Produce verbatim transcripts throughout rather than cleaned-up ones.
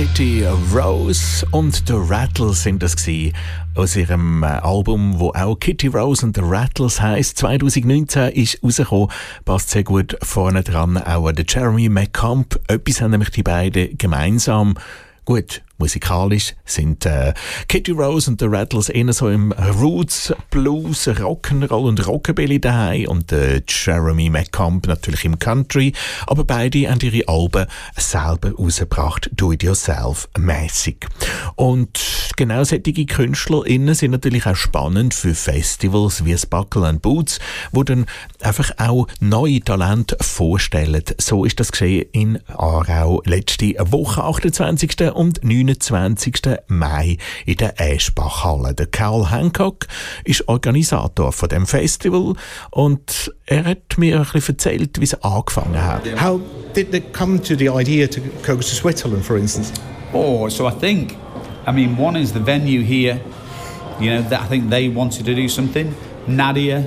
Kitty Rose und The Rattles sind das gewesen, aus ihrem Album, wo auch Kitty Rose und The Rattles heisst. zwanzig neunzehn ist rausgekommen, passt sehr gut vorne dran, auch der Jeremy McComb. Etwas haben nämlich die beiden gemeinsam. Gut, musikalisch sind äh, Kitty Rose und The Rattles eher so im Roots, Blues, Rock'n'Roll und Rockabilly daheim und äh, Jeremy McComb natürlich im Country. Aber beide haben ihre Alben selber rausgebracht, do-it-yourself-mässig. Und genau solche KünstlerInnen sind natürlich auch spannend für Festivals wie das Buckle and Boots, wo dann einfach auch neue Talente vorstellen. So ist das geschehen in Aarau letzte Woche, achtundzwanzigsten und neunundzwanzigsten Mai in der Eschbachhalle. Der Carl Hancock ist Organisator von dem Festival und er hat mir ein bisschen erzählt, wie es angefangen hat. How did it come to the idea to go to Switzerland, for instance? Oh, so I think, I mean, one is the venue here. You know, that I think they wanted to do something. Nadia,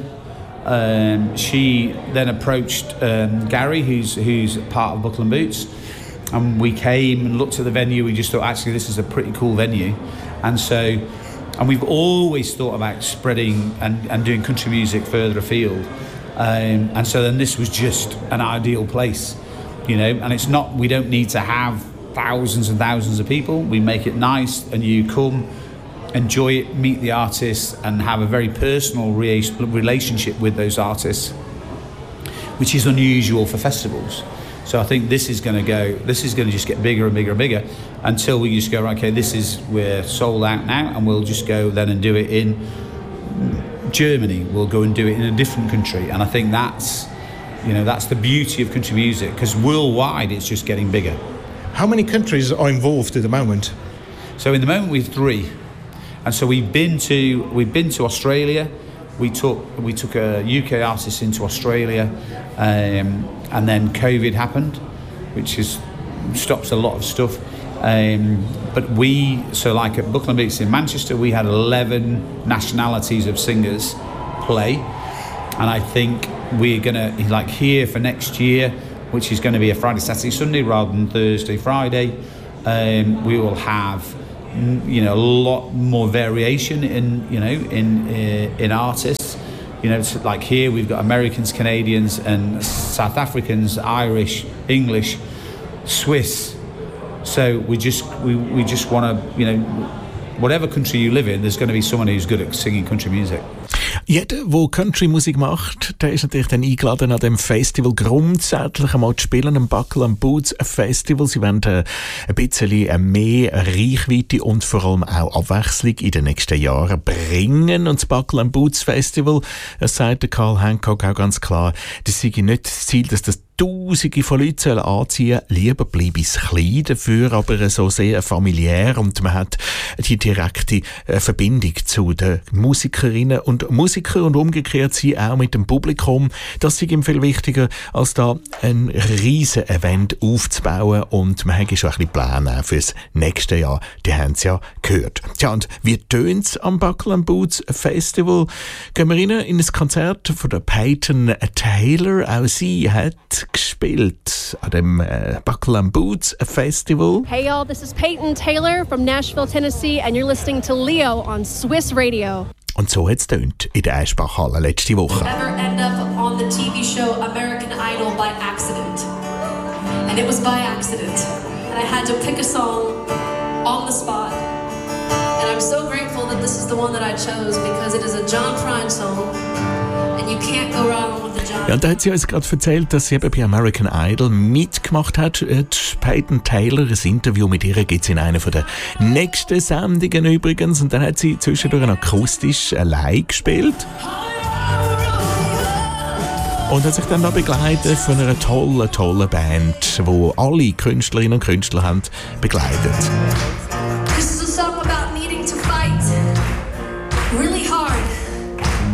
um, she then approached um, Gary, who's who's part of Buckle and Boots. And we came and looked at the venue. We just thought, actually, this is a pretty cool venue. And so, and we've always thought about spreading and, and doing country music further afield. Um, and so then this was just an ideal place, you know. And it's not, we don't need to have thousands and thousands of people. We make it nice, and you come, enjoy it, meet the artists, and have a very personal re- relationship with those artists, which is unusual for festivals. So I think this is going to go, this is going to just get bigger and bigger and bigger until we just go, right, okay, this is, we're sold out now, and we'll just go then and do it in Germany. We'll go and do it in a different country. And I think that's, you know, that's the beauty of country music, because worldwide it's just getting bigger. How many countries are involved at the moment? So in the moment we've three. And so we've been to, we've been to Australia. We took we took a U K artist into Australia, um, and then COVID happened, which is stops a lot of stuff. Um, but we so like at Buckle and Boots in Manchester, we had eleven nationalities of singers play, and I think we're gonna like here for next year, which is going to be a Friday, Saturday, Sunday rather than Thursday, Friday. Um, we will have, you know, a lot more variation in, you know, in uh, in artists. You know, it's like here we've got Americans, Canadians, and South Africans, Irish, English, Swiss. So we just we, we just want to, you know, whatever country you live in, there's going to be someone who's good at singing country music. Jeder, der Country-Musik macht, der ist natürlich dann eingeladen an dem Festival grundsätzlich einmal zu spielen, am Buckle and Boots Festival. Sie wollen äh, ein bisschen mehr Reichweite und vor allem auch Abwechslung in den nächsten Jahren bringen. Und das Buckle and Boots Festival, das sagt der Carl Hancock auch ganz klar, das sei nicht das Ziel, dass das Tausende von Leuten anziehen sollen. Lieber bleibe es klein, dafür aber so sehr familiär, und man hat die direkte äh, Verbindung zu den Musikerinnen und Musikern und umgekehrt sie auch mit dem Publikum. Das ist ihm viel wichtiger, als da ein riesen Event aufzubauen, und man hat schon ein bisschen Pläne fürs nächste Jahr. Die haben es ja gehört. Tja, und wie tönt es am Buckle and Boots Festival? Gehen wir rein in ein Konzert von der Peyton Taylor. Auch sie hat gespielt an dem äh, Buckle and Boots Festival. Hey y'all, this is Peyton Taylor from Nashville, Tennessee, and you're listening to Leo on Swiss Radio. Und so hat es tönt in der Eschbachhalle letzte Woche. Ever end up on the T V show American Idol by accident? And it was by accident. And I had to pick a song on the spot. And I'm so grateful that this is the one that I chose, because it is a John Prine song. And you can't go wrong with the John. Ja, und da hat sie uns gerade erzählt, dass sie eben bei American Idol mitgemacht hat. Die Peyton Taylor, ein Interview mit ihr gibt es in einer der nächsten Sendungen übrigens. Und dann hat sie zwischendurch akustisch allein gespielt. Und hat sich dann noch begleitet von einer tollen, tollen Band, die alle Künstlerinnen und Künstler haben begleitet.